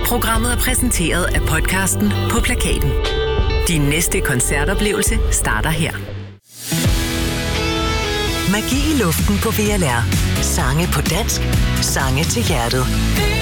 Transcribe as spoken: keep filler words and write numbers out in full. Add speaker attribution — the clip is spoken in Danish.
Speaker 1: Programmet er præsenteret af podcasten På Plakaten. Din næste koncertoplevelse starter her. Magi i luften på V L R. Sange på dansk. Sange til hjertet.